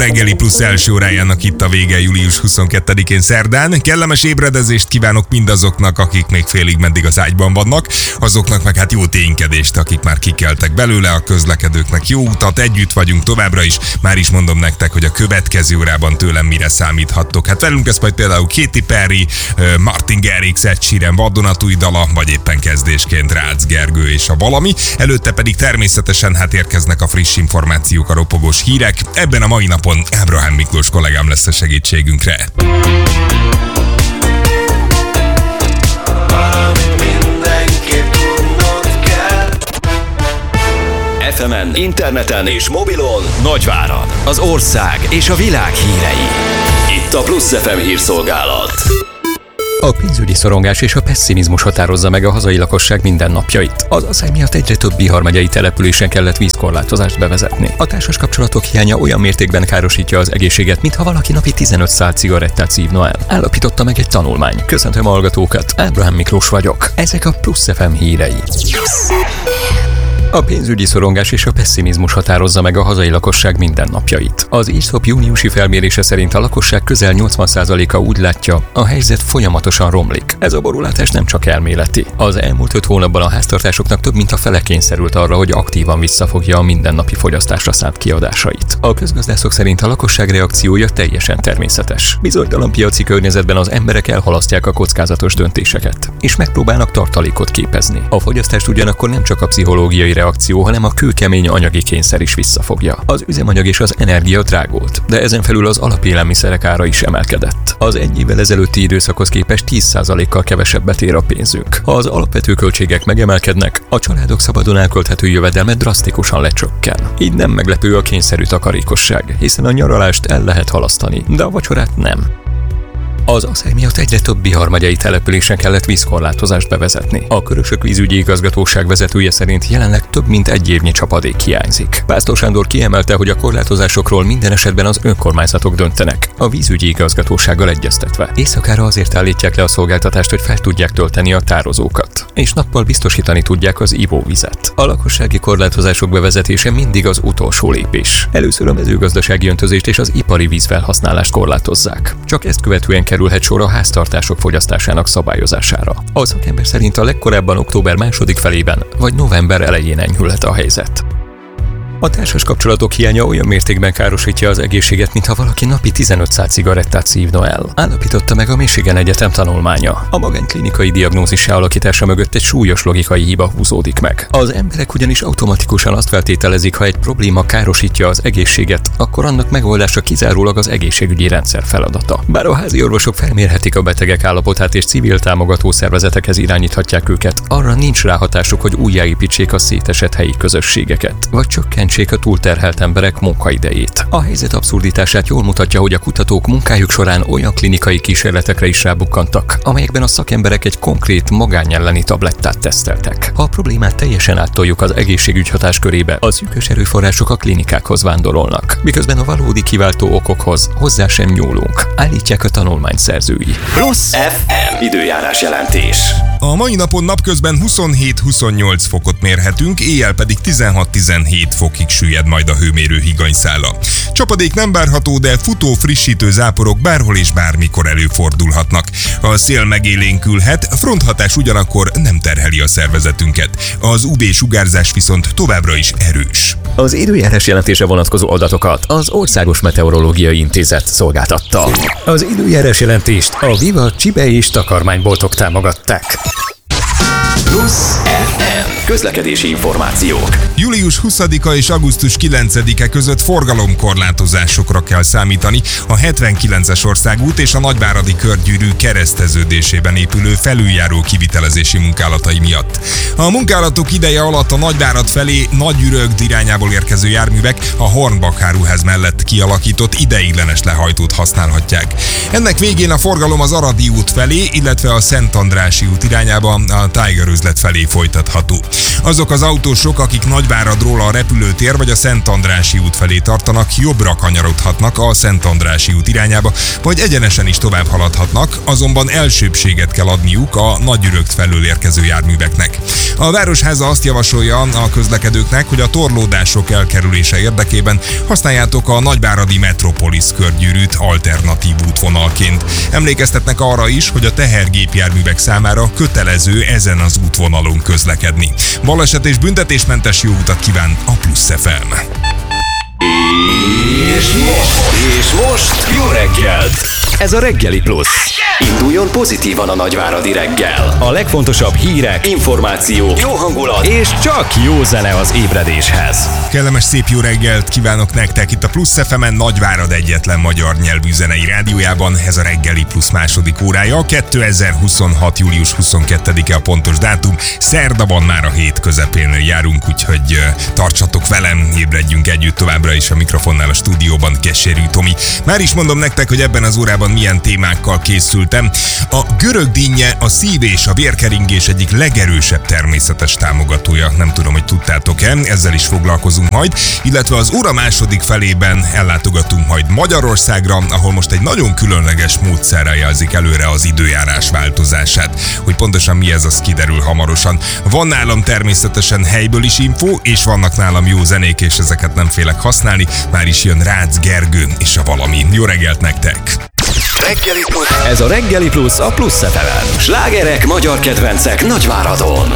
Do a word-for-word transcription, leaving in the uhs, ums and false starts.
reggeli plusz első órájának itt a vége július huszonkettedikén szerdán. Kellemes ébredezést kívánok mindazoknak, akik még félig meddig az ágyban vannak, azoknak meg hát jó ténykedést, akik már kikeltek belőle, a közlekedőknek jó utat, együtt vagyunk továbbra is. Már is mondom nektek, hogy a következő órában tőlem mire számíthattok. Hát velünk ez majd például Katy Perry, Martin Garrix, Ed Sheeran vadonatúj dala, vagy éppen kezdésként Rácz Gergő és a valami. Előtte pedig természetesen hát érkeznek a friss információk, a ropogós hírek. Ebben a mai napon Ábrahám Miklós kollégám lesz a segítségünkre. ef emen, interneten és mobilon Nagyvárad, az ország és a világ hírei. Itt a Plusz ef em hírszolgálat. A pénzügyi szorongás és a pesszimizmus határozza meg a hazai lakosság mindennapjait. Az asszály miatt egyre több Bihar megyei településen kellett vízkorlátozást bevezetni. A társas kapcsolatok hiánya olyan mértékben károsítja az egészséget, mintha valaki napi tizenöt szál cigarettát szívna el. Állapította meg egy tanulmány. Köszöntöm a hallgatókat, Ábrahám Miklós vagyok. Ezek a Plusz ef em hírei. A pénzügyi szorongás és a pesszimizmus határozza meg a hazai lakosság mindennapjait. Az ISZOP júniusi felmérése szerint a lakosság közel nyolcvan százaléka úgy látja, a helyzet folyamatosan romlik. Ez a borulátás nem csak elméleti. Az elmúlt öt hónapban a háztartásoknak több mint a fele kényszerült arra, hogy aktívan visszafogja a mindennapi fogyasztásra szánt kiadásait. A közgazdászok szerint a lakosság reakciója teljesen természetes. Bizonytalan piaci környezetben az emberek elhalasztják a kockázatos döntéseket, és megpróbálnak tartalékot képezni. A fogyasztást ugyanakkor nem csak a pszichológiai reakció, hanem a kőkemény anyagi kényszer is visszafogja. Az üzemanyag és az energia drágult, de ezen felül az alapélelmiszerek ára is emelkedett. Az egy évvel ezelőtti időszakhoz képest tíz százalékkal kevesebbet ér a pénzünk. Ha az alapvető költségek megemelkednek, a családok szabadon elkölthető jövedelme drasztikusan lecsökken. Így nem meglepő a kényszerű takarékosság, hiszen a nyaralást el lehet halasztani, de a vacsorát nem. Az asszály miatt egyre több Bihar megyei településen kellett vízkorlátozást bevezetni. A Körösök vízügyi igazgatóság vezetője szerint jelenleg több mint egy évnyi csapadék hiányzik. Pásztor Sándor kiemelte, hogy a korlátozásokról minden esetben az önkormányzatok döntenek, a vízügyi igazgatósággal egyeztetve. Éjszakára azért állítják le a szolgáltatást, hogy fel tudják tölteni a tározókat, és nappal biztosítani tudják az ivóvizet. A lakossági korlátozások bevezetése mindig az utolsó lépés. Először a mezőgazdasági öntözést és az ipari vízfelhasználást korlátozzák. Csak ezt követően kerülhet sor a háztartások fogyasztásának szabályozására. A szakember szerint a legkorábban október második felében vagy november elején enyhülhet a helyzet. A társas kapcsolatok hiánya olyan mértékben károsítja az egészséget, mintha valaki napi tizenöt szál cigarettát szívna el. Állapította meg a Michigan Egyetem tanulmánya. A magánklinikai diagnózissá alakítása mögött egy súlyos logikai hiba húzódik meg. Az emberek ugyanis automatikusan azt feltételezik, ha egy probléma károsítja az egészséget, akkor annak megoldása kizárólag az egészségügyi rendszer feladata. Bár a házi orvosok felmérhetik a betegek állapotát és civil támogató szervezetekhez irányíthatják őket, arra nincs ráhatásuk, hogy újjáépítsék a szétesett helyi közösségeket, vagy csökkentsék a túlterhelt emberek munkaidejét. A helyzet abszurditását jól mutatja, hogy a kutatók munkájuk során olyan klinikai kísérletekre is rábukkantak, amelyekben a szakemberek egy konkrét magány elleni tablettát teszteltek. Ha a problémát teljesen áttoljuk az egészségügy hatáskörébe, a szűkös erőforrások a klinikákhoz vándorolnak, miközben a valódi kiváltó okokhoz hozzá sem nyúlunk, állítják a tanulmány szerzői. Plusz ef em időjárás jelentés. A mai napon napközben huszonhét-huszonnyolc fokot mérhetünk, éjjel pedig tizenhat-tizenhét fokig süllyed majd a hőmérő higanyszála. Csapadék nem várható, de futó frissítő záporok bárhol és bármikor előfordulhatnak. A szél megélénkülhet, fronthatás ugyanakkor nem terheli a szervezetünket. Az ú vé-sugárzás viszont továbbra is erős. Az időjárás jelentése vonatkozó adatokat az Országos Meteorológiai Intézet szolgáltatta. Az időjárás jelentést a Viva Csibe és takarmányboltok támogatták. Plusz ef em közlekedési információk. július huszadika és augusztus kilencedike között forgalomkorlátozásokra kell számítani a hetvenkilences országút és a Nagyváradi körgyűrű kereszteződésében épülő felüljáró kivitelezési munkálatai miatt. A munkálatok ideje alatt a Nagyvárad felé Nagyürögd irányából érkező járművek a Hornbach-áruház mellett kialakított ideiglenes lehajtót használhatják. Ennek végén a forgalom az Aradi út felé, illetve a Szent Andrássy út irányába a Tiger üzlet felé folytatható. Azok az autósok, akik Nagyváradról a repülőtér vagy a Szent Andrássy út felé tartanak, jobbra kanyarodhatnak a Szent Andrássy út irányába, vagy egyenesen is tovább haladhatnak, azonban elsőbbséget kell adniuk a Nagyürögt felől érkező járműveknek. A Városháza azt javasolja a közlekedőknek, hogy a torlódások elkerülése érdekében használjátok a nagyváradi Metropolis körgyűrűt alternatív útvonalként. Emlékeztetnek arra is, hogy a tehergépjárművek számára kötelező ezen az útvonalon közlekedni. Baleset és büntetésmentes jó utat kíván a Plusz ef em. És most, és most jó reggelt! Ez a Reggeli Plusz. Induljon pozitívan a nagyváradi reggel. A legfontosabb hírek, információk, jó hangulat és csak jó zene az ébredéshez. Kellemes szép jó reggelt kívánok nektek itt a Plusz ef emen, Nagyvárad egyetlen magyar nyelvű zenei rádiójában. Ez a Reggeli Plusz második órája. kétezer-huszonhat. július huszonkettedike a pontos dátum. Szerda van, már a hét közepén járunk, úgyhogy tartsatok velem, ébredjünk együtt továbbra is a mikrofonnál a stúdióban, Keserű Tomi. Már is mondom nektek, hogy ebben az órában milyen témákkal készültem. A görög dinnye a szív- és a vérkeringés egyik legerősebb természetes támogatója. Nem tudom, hogy tudtátok-e, ezzel is foglalkozunk majd, illetve az óra második felében ellátogatunk majd Magyarországra, ahol most egy nagyon különleges módszerrel jelzik előre az időjárás változását. Hogy pontosan mi ez, az kiderül hamarosan. Van nálam természetesen helyből is info, és vannak nálam jó zenék, és ezeket nem félek használni. Már is jön Rácz Gergő és a Valami. Jó reggelt nektek! Reggeli Plusz. Ez a Reggeli Plusz a Plusz ef emen. Slágerek, magyar kedvencek Nagyváradon.